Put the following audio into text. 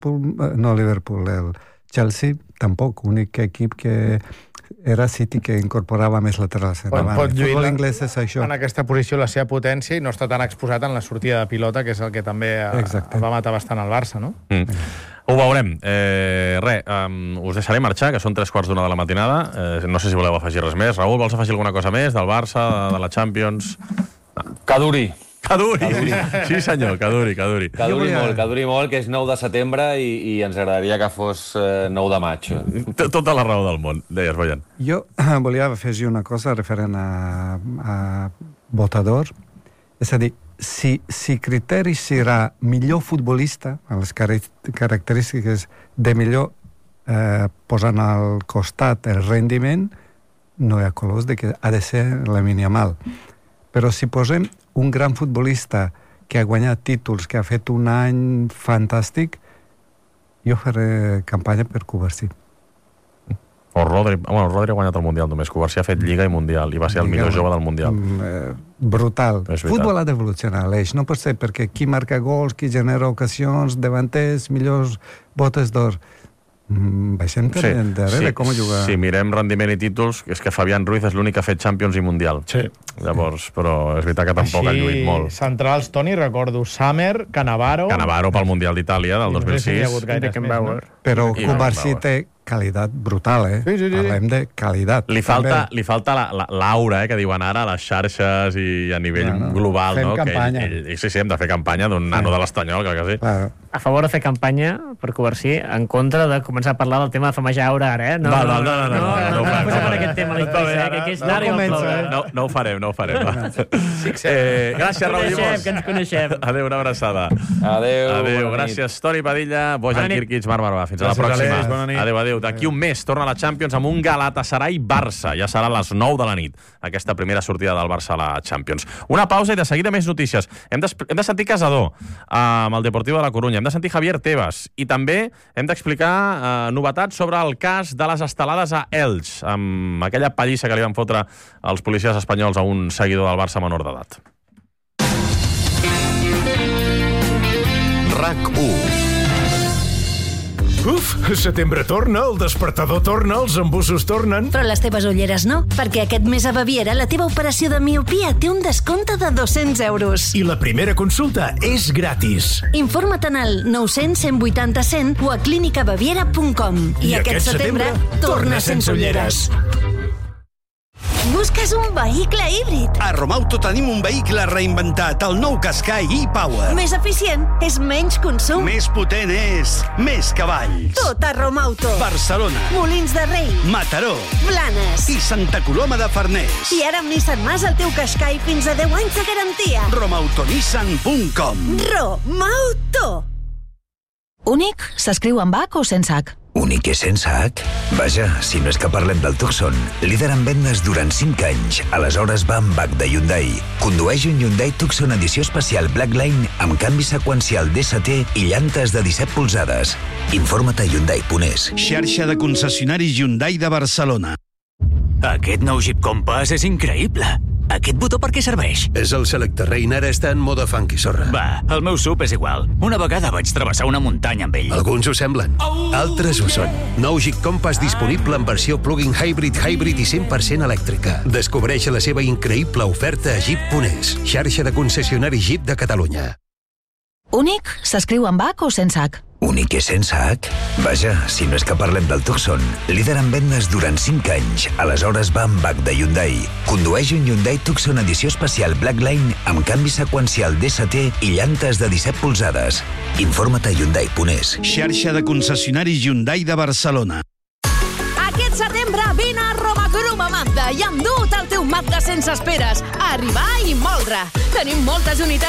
el Chelsea tampoc, únic equip que era City que incorporava més laterals. Pot lluir inglès és això. En aquesta posició la seva potència i no està tan exposat en la sortida de pilota, que és el que també va matar bastant el Barça, no? Ho veurem. Us deixaré marxar, que són 3:15 de la matinada. No sé si voleu afegir res més. Raül, vols afegir alguna cosa més del Barça, de la Champions? Que duri. Sí, senyor, que duri. Que duri molt, que és 9 de setembre i ens agradaria que fos 9 de maig. Tota la raó del món, deies, Boyan. Jo volia afegir una cosa referent a votador. És a dir, si criteri serà millor futbolista, a les característiques de millor posant al costat el rendiment, no hi ha colors de que ha de ser Lamine Yamal. Però si posem un gran futbolista que ha guanyat títols, que ha fet un any fantàstic, jo faré campanya per Cubarsí. O Rodri. Rodri ha guanyat el Mundial només. Cubarsí ha fet Lliga i Mundial i va ser el millor jove del Mundial. Brutal. Futbol ha d'evolucionar, l'eix. No pot ser perquè qui marca gols, qui genera ocasions, davanters, millors botes d'or. Baixem darrere com jugar. Si mirem rendiment i títols, és que Fabián Ruiz és l'únic que ha fet Champions i Mundial. Sí. Llavors, però és veritat que tampoc ha lluit molt. Així, centrals, Toni, recordo Summer, Cannavaro pel Mundial d'Itàlia del 2006. Però Cubarsí té qualitat brutal, Parlem de qualitat. Li falta l'aura, que diuen ara, a les xarxes i a nivell global. Fem campanya. Sí, hem de fer campanya d'un nano de l'Estanyol, que sí. A favor de fer campanya per Cubarsí, en contra de començar a parlar del tema de famejar aura ara, No ho farem. Gràcies, Raül Llimós. Que ens coneixem. Adéu, una abraçada. Adéu. Gràcies, Toni Padilla, Bojan Kirkic, Marc Barba. Fins a la pròxima. Adéu. D'aquí un mes torna la Champions amb un Galatasaray-Barça. Ja serà a les 9 de la nit, aquesta primera sortida del Barça a la Champions. Una pausa i de seguida més notícies. Hem de sentir Casador amb el Deportiu de la Corunya. Hem de sentir Javier Tebas. I també hem d'explicar novetats sobre el cas de les estelades a Elx, amb aquella pallissa que li van fotre els policies espanyols a un seguidor del Barça menor d'edat. RAC1. Setembre torna, el despertador torna, els embussos tornen. Però les teves ulleres no, perquè aquest mes a Baviera la teva operació de miopia té un descompte de 200 euros. I la primera consulta és gratis. Informa't al 900 180 100 o a clinicabaviera.com. I aquest setembre torna sense ulleres. Busques un vehicle híbrid. A Romauto tenim un vehicle reinventat, el nou Qashqai e-Power. Més eficient, és menys consum. Més potent és més cavalls. Tot a Romauto. Barcelona, Molins de Rei, Mataró, Blanes i Santa Coloma de Farners. I ara amb Nissan Mas el teu Qashqai fins a 10 anys de garantia. Romautonissan.com. Romauto. Únic s'escriu amb H o sense H? Únic és sense H? Vaja, si no és que parlem del Tucson, líder en vendes durant 5 anys. Aleshores va amb H de Hyundai. Condueix un Hyundai Tucson edició especial Blackline amb canvi seqüencial DST i llantes de 17 polzades. Informa't a Hyundai.es. Xarxa de concessionaris Hyundai de Barcelona. Aquest nou Jeep Compass és increïble. Aquest botó per què serveix? És el Selector Rain, ara està en moda funky, sorra. Va, el meu SUV és igual. Una vegada vaig travessar una muntanya amb ell. Alguns ho semblen, altres ho són. Nou Jeep Compass disponible en versió plug-in hybrid i 100% elèctrica. Descobreix la seva increïble oferta a Jeep.es, xarxa de concessionaris Jeep de Catalunya. Únic s'escriu amb H o sense H? Únic és sense H? Vaja, si no és que parlem del Tucson, líder en vendes durant 5 anys. Aleshores va amb H de Hyundai. Condueix un Hyundai Tucson edició especial Blackline amb canvi seqüencial DST i llantes de 17 polzades. Informa't a Hyundai.es. Xarxa de concessionaris Hyundai de Barcelona. Aquest setembre vine a Roma Gruma Mazda i endu't el teu Mazda sense esperes. Arribar i moldre. Tenim moltes unitats